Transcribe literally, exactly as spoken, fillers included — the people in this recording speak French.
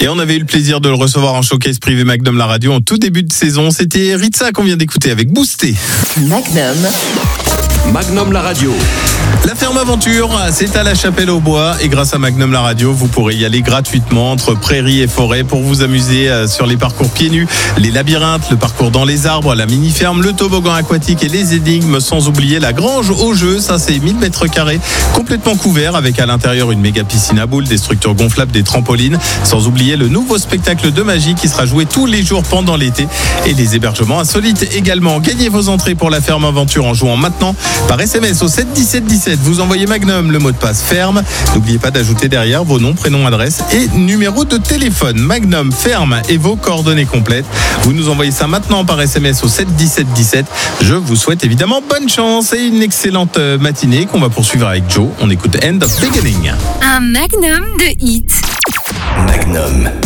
Et on avait eu le plaisir de le recevoir en showcase privé Magnum la radio en tout début de saison. C'était Ritza qu'on vient d'écouter avec Boosté. Magnum. Magnum la radio. La ferme aventure, c'est à La Chapelle-aux-Bois et grâce à Magnum la radio, vous pourrez y aller gratuitement entre prairies et forêts pour vous amuser sur les parcours pieds nus, les labyrinthes, le parcours dans les arbres, la mini-ferme, le toboggan aquatique et les énigmes, sans oublier la grange au jeu. Ça, c'est mille mètres carrés complètement couvert avec à l'intérieur une méga piscine à boules, des structures gonflables, des trampolines, sans oublier le nouveau spectacle de magie qui sera joué tous les jours pendant l'été et les hébergements insolites également. Gagnez vos entrées pour la ferme aventure en jouant maintenant par S M S au sept dix-sept dix-sept. Vous envoyez Magnum, le mot de passe ferme. N'oubliez pas d'ajouter derrière vos noms, prénoms, adresse et numéro de téléphone. Magnum, ferme et vos coordonnées complètes. Vous nous envoyez ça maintenant par S M S au sept dix-sept dix-sept. Je vous souhaite évidemment bonne chance et une excellente matinée qu'on va poursuivre avec Joe. On écoute End of Beginning. Un Magnum de hit. Magnum.